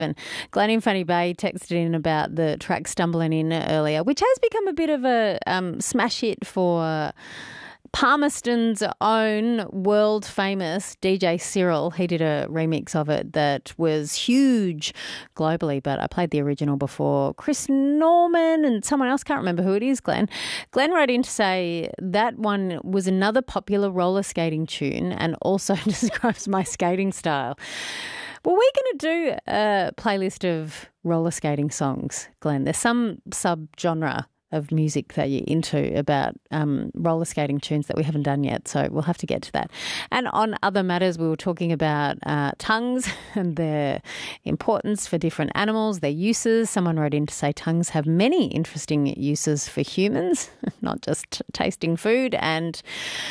And Glenn in Funny Bay texted in about the track Stumbling In earlier, which has become a bit of a smash hit for Palmerston's own world famous DJ Cyril. He did a remix of it that was huge globally, but I played the original before. Chris Norman and someone else, can't remember who it is, Glenn. Glenn wrote in to say that one was another popular roller skating tune and also describes my skating style. Well, we're going to do a playlist of roller skating songs, Glenn. There's some sub-genre of music that you're into about roller skating tunes that we haven't done yet, so we'll have to get to that. And on other matters, we were talking about tongues and their importance for different animals, their uses. Someone wrote in to say tongues have many interesting uses for humans, not just tasting food and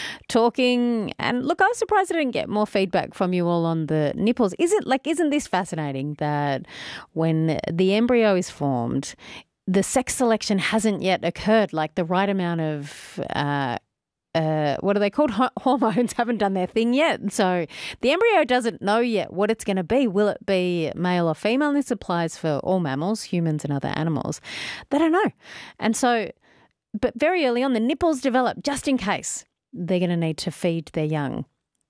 talking. And look, I was surprised I didn't get more feedback from you all on the nipples. Isn't this fascinating that when the embryo is formed, the sex selection hasn't yet occurred, like the right amount of, what are they called? Hormones haven't done their thing yet. So the embryo doesn't know yet what it's going to be. Will it be male or female? And this applies for all mammals, humans and other animals. They don't know. And so, but very early on, the nipples develop just in case they're going to need to feed their young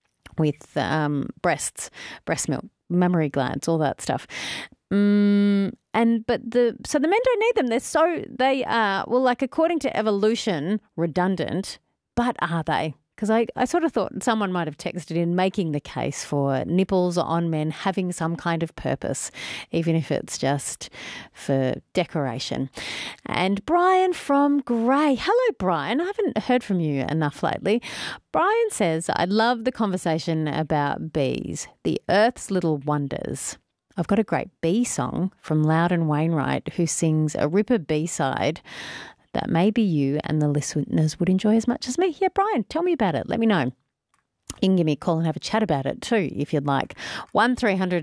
with breasts, breast milk, mammary glands, all that stuff. So the men don't need them. They are, well, like according to evolution, redundant, but are they? Because I sort of thought someone might have texted in making the case for nipples on men having some kind of purpose, even if it's just for decoration. And Brian from Grey. Hello, Brian. I haven't heard from you enough lately. Brian says, I love the conversation about bees, the Earth's little wonders. I've got a great bee song from Loudon Wainwright, who sings a ripper B-side that maybe you and the listeners would enjoy as much as me. Yeah, Brian, tell me about it. Let me know. You can give me a call and have a chat about it too, if you'd like. 1300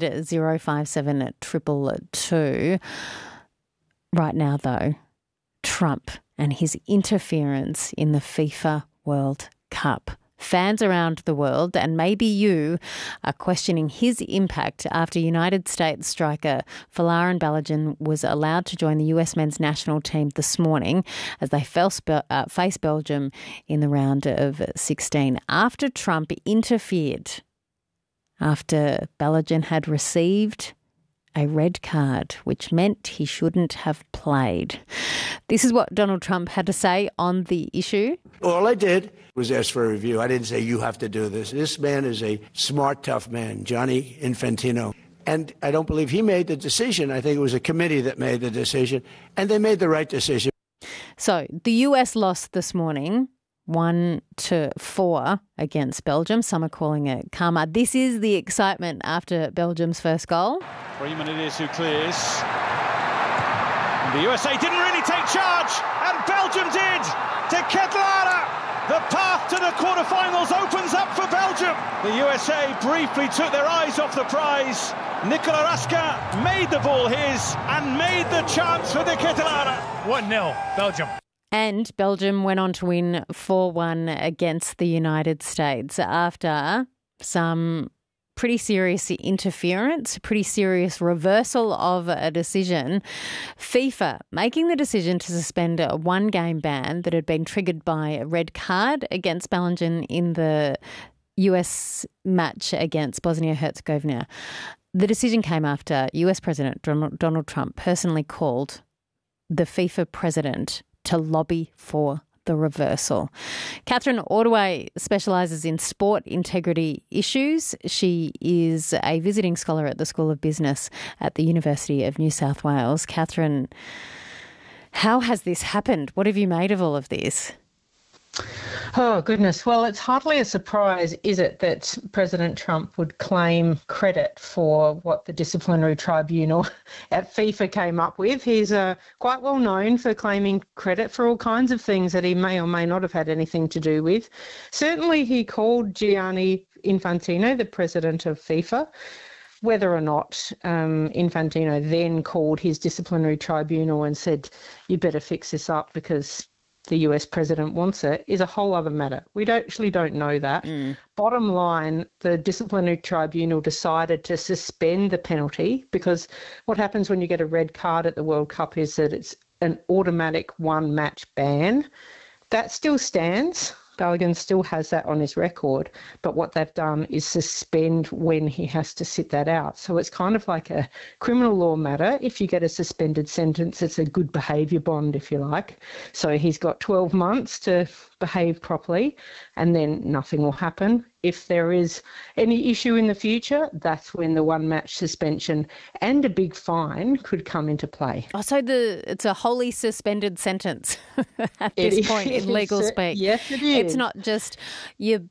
057 222. Right now, though, Trump and his interference in the FIFA World Cup. Fans around the world, and maybe you, are questioning his impact after United States striker Folarin Balogun was allowed to join the US men's national team this morning as they face Belgium in the round of 16 after Trump interfered after Balogun had received a red card, which meant he shouldn't have played. This is what Donald Trump had to say on the issue. All I did was ask for a review. I didn't say you have to do this. This man is a smart, tough man, Gianni Infantino. And I don't believe he made the decision. I think it was a committee that made the decision, and they made the right decision. So the US lost this morning 1-4 against Belgium. Some are calling it karma. This is the excitement after Belgium's first goal. Freeman it is who clears. The USA didn't really take charge, and Belgium did. To Ketelara. The path to the quarterfinals opens up for Belgium. The USA briefly took their eyes off the prize. Nicola Raska made the ball his and made the chance for the Ketelara. 1-0, Belgium. And Belgium went on to win 4-1 against the United States after some pretty serious interference, pretty serious reversal of a decision. FIFA making the decision to suspend a one-game ban that had been triggered by a red card against Balogun in the US match against Bosnia-Herzegovina. The decision came after US President Donald Trump personally called the FIFA president to lobby for the reversal. Catherine Ordway specialises in sport integrity issues. She is a visiting scholar at the School of Business at the University of New South Wales. Catherine, how has this happened? What have you made of all of this? Oh, goodness. Well, it's hardly a surprise, is it, that President Trump would claim credit for what the disciplinary tribunal at FIFA came up with. He's quite well known for claiming credit for all kinds of things that he may or may not have had anything to do with. Certainly, he called Gianni Infantino, the president of FIFA. Whether or not Infantino then called his disciplinary tribunal and said, you better fix this up because the US president wants it is a whole other matter. We actually don't know that. Bottom line, the disciplinary tribunal decided to suspend the penalty because what happens when you get a red card at the World Cup is that it's an automatic one-match ban. That still stands. Balogun still has that on his record, but what they've done is suspend when he has to sit that out. So it's kind of like a criminal law matter. If you get a suspended sentence, it's a good behaviour bond, if you like. So he's got 12 months to behave properly, and then nothing will happen. If there is any issue in the future, that's when the one-match suspension and a big fine could come into play. Oh, so it's a wholly suspended sentence at this point in legal speak. Yes, it is. It's not just you'll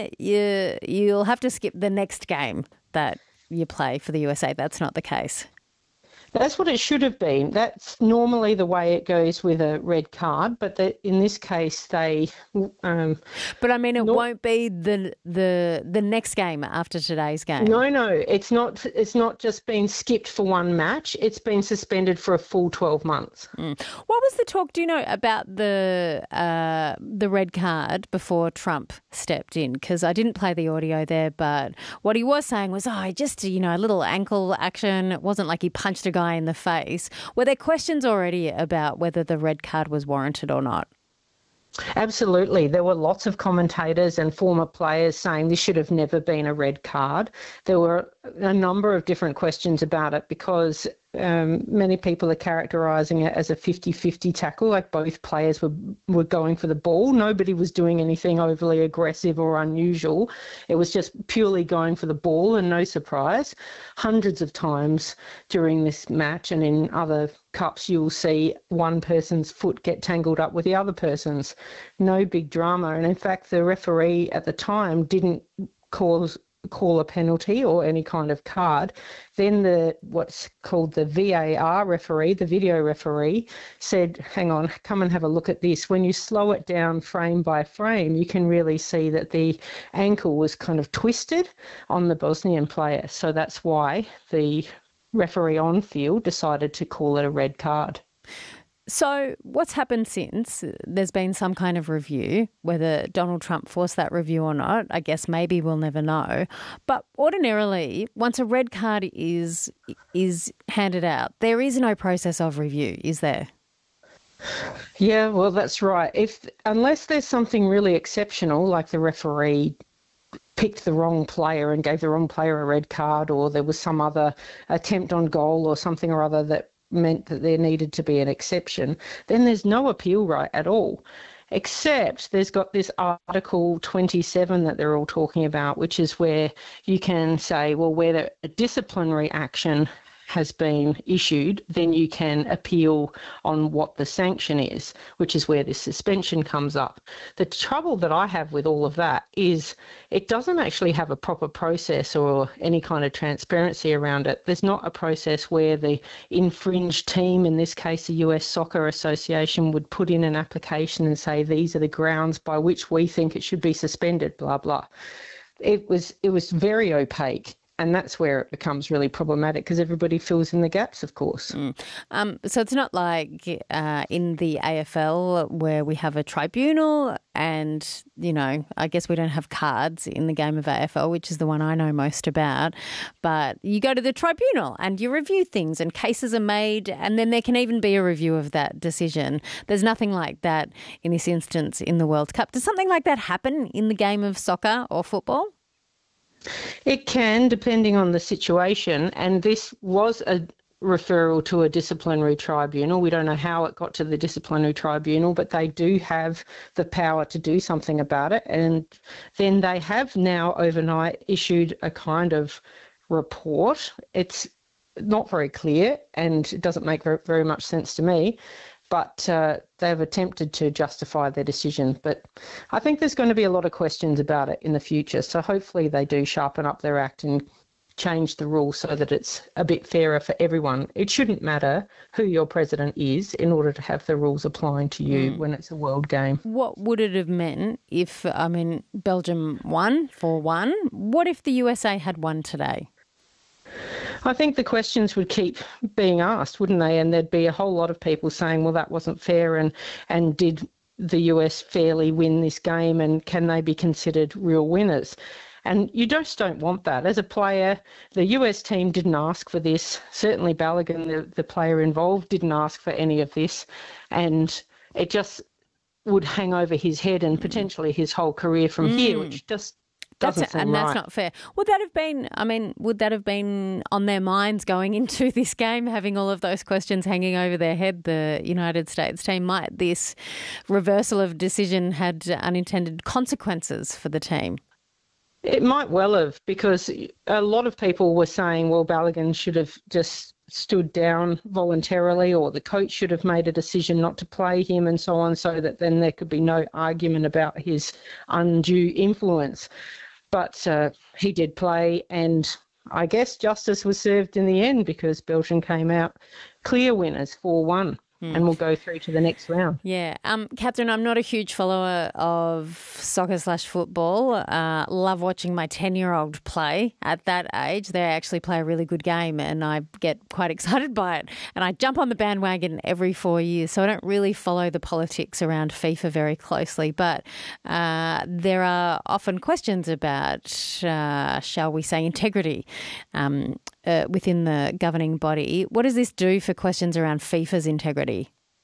have to skip the next game that you play for the USA. That's not the case. That's what it should have been. That's normally the way it goes with a red card, but in this case, they. But I mean, it won't be the next game after today's game. No, it's not. It's not just been skipped for one match. It's been suspended for a full 12 months. What was the talk? Do you know about the red card before Trump stepped in? Because I didn't play the audio there, but what he was saying was, just a little ankle action. It wasn't like he punched a guy in the face. Were there questions already about whether the red card was warranted or not? Absolutely. There were lots of commentators and former players saying this should have never been a red card. There were a number of different questions about it because many people are characterising it as a 50-50 tackle, like both players were going for the ball. Nobody was doing anything overly aggressive or unusual. It was just purely going for the ball, and no surprise. Hundreds of times during this match and in other cups, you'll see one person's foot get tangled up with the other person's. No big drama. And in fact, the referee at the time didn't call a penalty or any kind of card. Then what's called the VAR referee, the video referee, said, hang on, come and have a look at this. When you slow it down frame by frame, you can really see that the ankle was kind of twisted on the Bosnian player. So that's why the referee on field decided to call it a red card. So what's happened since? There's been some kind of review. Whether Donald Trump forced that review or not, I guess maybe we'll never know. But ordinarily, once a red card is handed out, there is no process of review, is there? Yeah, well, that's right. Unless there's something really exceptional, like the referee picked the wrong player and gave the wrong player a red card, or there was some other attempt on goal or something or other that meant that there needed to be an exception, then there's no appeal right at all. Except there's got this Article 27 that they're all talking about, which is where you can say, well, where a disciplinary action has been issued, then you can appeal on what the sanction is, which is where this suspension comes up. The trouble that I have with all of that is it doesn't actually have a proper process or any kind of transparency around it. There's not a process where the infringed team, in this case the US Soccer Association, would put in an application and say these are the grounds by which we think it should be suspended, blah, blah. It was very opaque. And that's where it becomes really problematic because everybody fills in the gaps, of course. So it's not like in the AFL where we have a tribunal and, I guess we don't have cards in the game of AFL, which is the one I know most about. But you go to the tribunal and you review things and cases are made, and then there can even be a review of that decision. There's nothing like that in this instance in the World Cup. Does something like that happen in the game of soccer or football? It can, depending on the situation, and this was a referral to a disciplinary tribunal. We don't know how it got to the disciplinary tribunal, but they do have the power to do something about it. And then they have now overnight issued a kind of report. It's not very clear and it doesn't make very much sense to me. But they've attempted to justify their decision. But I think there's going to be a lot of questions about it in the future. So hopefully they do sharpen up their act and change the rules so that it's a bit fairer for everyone. It shouldn't matter who your president is in order to have the rules applying to you when it's a world game. What would it have meant if, Belgium won 4-1? What if the USA had won today? I think the questions would keep being asked, wouldn't they? And there'd be a whole lot of people saying, well, that wasn't fair and did the US fairly win this game, and can they be considered real winners? And you just don't want that. As a player, the US team didn't ask for this. Certainly Balogun, the player involved, didn't ask for any of this. And it just would hang over his head and potentially his whole career from here, which just doesn't seem right. That's not fair. Would that have been on their minds going into this game, having all of those questions hanging over their head, the United States team? Might this reversal of decision had unintended consequences for the team? It might well have, because a lot of people were saying, well, Balogun should have just stood down voluntarily, or the coach should have made a decision not to play him and so on, so that then there could be no argument about his undue influence. But he did play, and I guess justice was served in the end, because Belgium came out clear winners 4-1. And we'll go through to the next round. Yeah. Catherine, I'm not a huge follower of soccer/football. Love watching my 10-year-old play. At that age, they actually play a really good game, and I get quite excited by it. And I jump on the bandwagon every 4 years, so I don't really follow the politics around FIFA very closely. But there are often questions about, shall we say, integrity within the governing body. What does this do for questions around FIFA's integrity?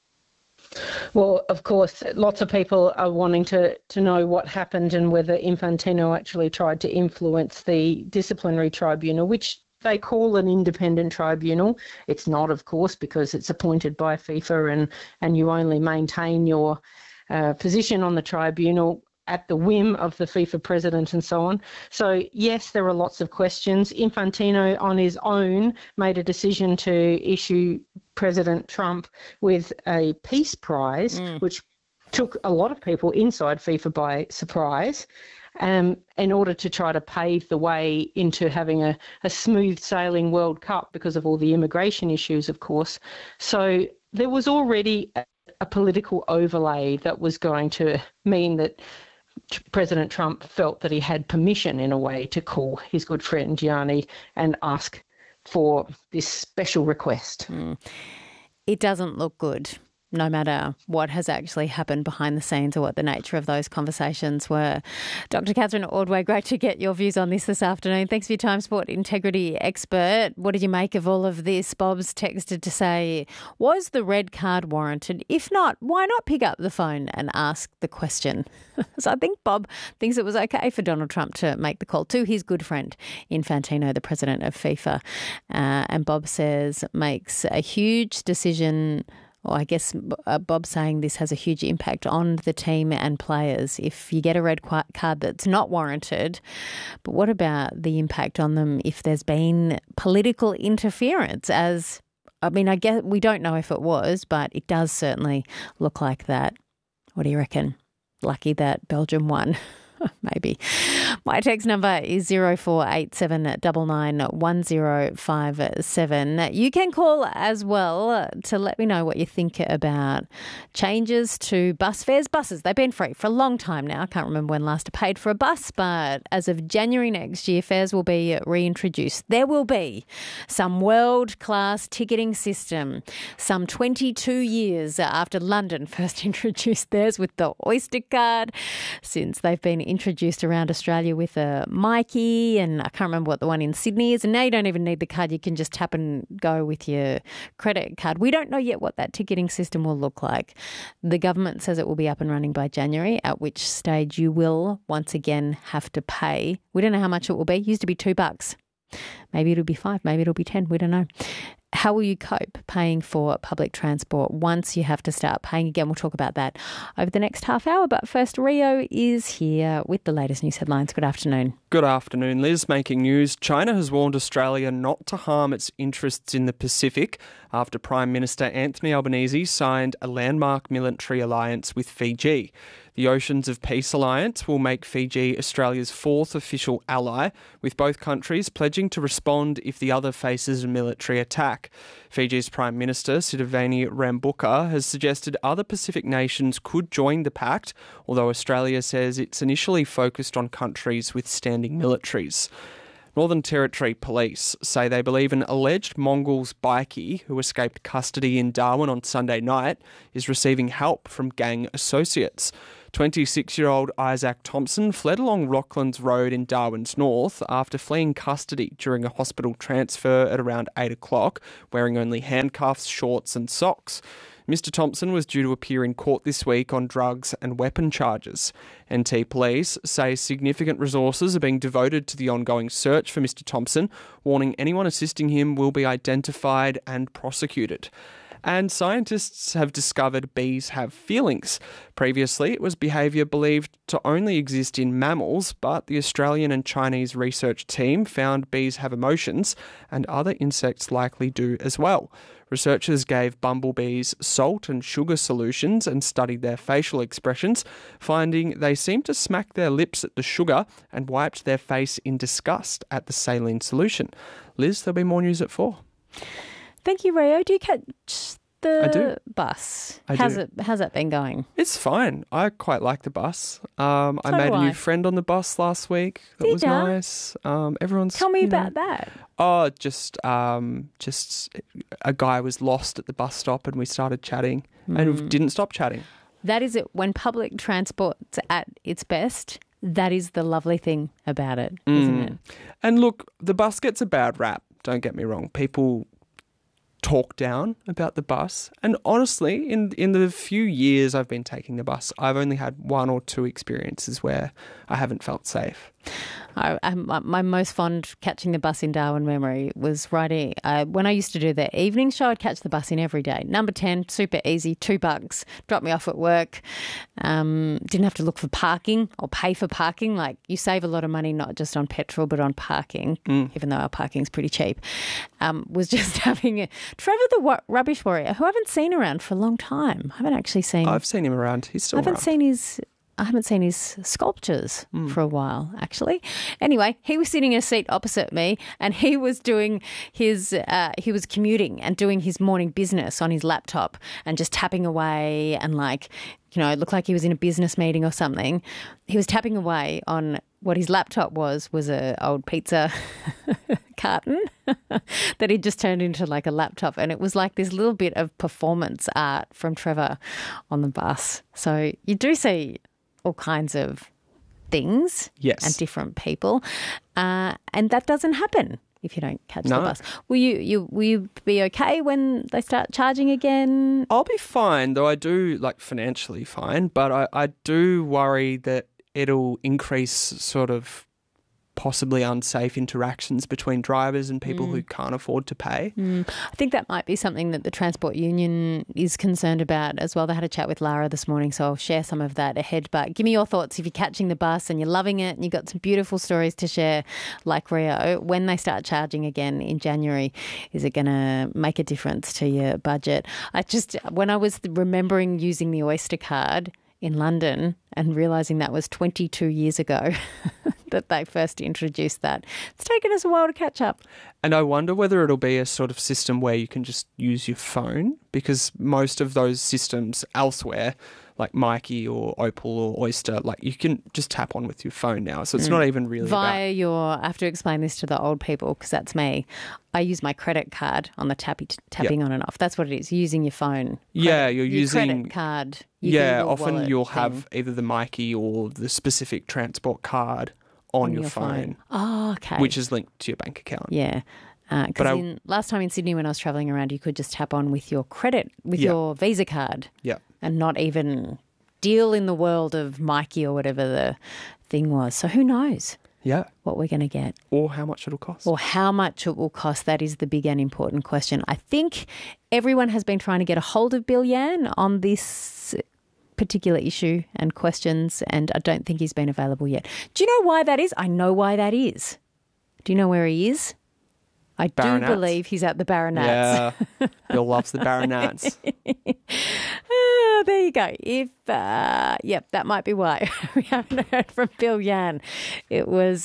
Well, of course, lots of people are wanting to know what happened and whether Infantino actually tried to influence the disciplinary tribunal, which they call an independent tribunal. It's not, of course, because it's appointed by FIFA, and you only maintain your position on the tribunal at the whim of the FIFA president and so on. So, yes, there are lots of questions. Infantino on his own made a decision to issue President Trump with a peace prize, which took a lot of people inside FIFA by surprise, in order to try to pave the way into having a smooth sailing World Cup because of all the immigration issues, of course. So there was already a political overlay that was going to mean that President Trump felt that he had permission, in a way, to call his good friend Gianni and ask for this special request. It doesn't look good, no matter what has actually happened behind the scenes or what the nature of those conversations were. Dr. Catherine Ordway, great to get your views on this afternoon. Thanks for your time, sport integrity expert. What did you make of all of this? Bob's texted to say, was the red card warranted? If not, why not pick up the phone and ask the question? So I think Bob thinks it was okay for Donald Trump to make the call to his good friend Infantino, the president of FIFA. And Bob says makes a huge decision. Well, I guess Bob's saying this has a huge impact on the team and players if you get a red card that's not warranted. But what about the impact on them if there's been political interference? I guess we don't know if it was, but it does certainly look like that. What do you reckon? Lucky that Belgium won. Maybe. My text number is 0487 99 1057. You can call as well to let me know what you think about changes to bus fares. Buses, they've been free for a long time now. I can't remember when last I paid for a bus, but as of January next year, fares will be reintroduced. There will be some world-class ticketing system some 22 years after London first introduced theirs with the Oyster card, since they've been introduced around Australia with a Mikey, and I can't remember what the one in Sydney is. And now you don't even need the card. You can just tap and go with your credit card. We don't know yet what that ticketing system will look like. The government says it will be up and running by January, at which stage you will once again have to pay. We don't know how much it will be. It used to be $2. Maybe it'll be $5. Maybe it'll be $10. We don't know. How will you cope paying for public transport once you have to start paying again? We'll talk about that over the next half hour. But first, Rio is here with the latest news headlines. Good afternoon. Good afternoon, Liz. Making news. China has warned Australia not to harm its interests in the Pacific after Prime Minister Anthony Albanese signed a landmark military alliance with Fiji. The Oceans of Peace Alliance will make Fiji Australia's fourth official ally, with both countries pledging to respond if the other faces a military attack. Fiji's Prime Minister, Sitiveni Rabuka, has suggested other Pacific nations could join the pact, although Australia says it's initially focused on countries with standing militaries. Northern Territory Police say they believe an alleged Mongols bikie who escaped custody in Darwin on Sunday night is receiving help from gang associates. 26-year-old Isaac Thompson fled along Rocklands Road in Darwin's north after fleeing custody during a hospital transfer at around 8 o'clock, wearing only handcuffs, shorts and socks. Mr Thompson was due to appear in court this week on drugs and weapon charges. NT Police say significant resources are being devoted to the ongoing search for Mr Thompson, warning anyone assisting him will be identified and prosecuted. And scientists have discovered bees have feelings. Previously, it was behaviour believed to only exist in mammals, but the Australian and Chinese research team found bees have emotions, and other insects likely do as well. Researchers gave bumblebees salt and sugar solutions and studied their facial expressions, finding they seemed to smack their lips at the sugar and wiped their face in disgust at the saline solution. Liz, there'll be more news at 4. Thank you, Rio. Do you catch the bus? How's that been going? It's fine. I quite like the bus. I made a new friend on the bus last week. That was nice. Everyone's. Tell me about that. Oh, just a guy was lost at the bus stop, and we started chatting, and didn't stop chatting. That is it. When public transport's at its best, that is the lovely thing about it, isn't it? And look, the bus gets a bad rap. Don't get me wrong. People talk down about the bus, and honestly, in the few years I've been taking the bus, I've only had 1 or 2 experiences where I haven't felt safe. My most fond catching the bus in Darwin memory was riding when I used to do the evening show. I'd catch the bus in every day. Number 10, super easy, $2, drop me off at work. Didn't have to look for parking or pay for parking. Like, you save a lot of money not just on petrol but on parking, even though our parking's pretty cheap. Was just having Trevor the rubbish warrior, who I haven't seen around for a long time. I've seen him around. He's still around. I haven't seen his sculptures for a while, actually. Anyway, he was sitting in a seat opposite me, and he was doing he was commuting and doing his morning business on his laptop and just tapping away and it looked like he was in a business meeting or something. He was tapping away on what his laptop was an old pizza carton that he'd just turned into like a laptop. And it was like this little bit of performance art from Trevor on the bus. So you do see all kinds of things and different people. And that doesn't happen if you don't catch the bus. Will you be okay when they start charging again? I'll be fine, though I do, financially fine, but I do worry that it'll increase sort of possibly unsafe interactions between drivers and people who can't afford to pay. I think that might be something that the Transport Union is concerned about as well. They had a chat with Lara this morning, so I'll share some of that ahead. But give me your thoughts if you're catching the bus and you're loving it and you've got some beautiful stories to share like Rio. When they start charging again in January, is it going to make a difference to your budget? When I was remembering using the Oyster card in London and realising that was 22 years ago that they first introduced that. It's taken us a while to catch up. And I wonder whether it'll be a sort of system where you can just use your phone, because most of those systems elsewhere, like Mikey or Opal or Oyster, you can just tap on with your phone now. So it's not even really I have to explain this to the old people because that's me. I use my credit card on the tapping on and off. That's what it is, using your phone. You're using credit card. Often you'll have either the Mikey or the specific transport card on your phone. Oh, okay. Which is linked to your bank account. Yeah. Because last time in Sydney when I was travelling around, you could just tap on with your your Visa card. Yeah. And not even deal in the world of Mikey or whatever the thing was. So who knows? Yeah. What we're going to get. Or how much it'll cost. Or how much it will cost. That is the big and important question. I think everyone has been trying to get a hold of Bill Yan on this particular issue and questions, and I don't think he's been available yet. Do you know why that is? I know why that is. Do you know where he is? I do believe he's at the Baronets. Yeah, Bill loves the Baronets. There you go. That might be why we haven't heard from Bill Yan. It was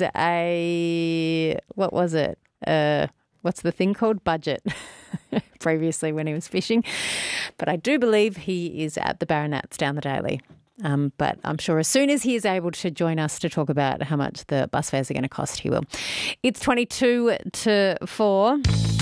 what was it? What's the thing called? Budget. Previously when he was fishing. But I do believe he is at the Baronets down the Daily. But I'm sure as soon as he is able to join us to talk about how much the bus fares are going to cost, he will. It's 22 to 4.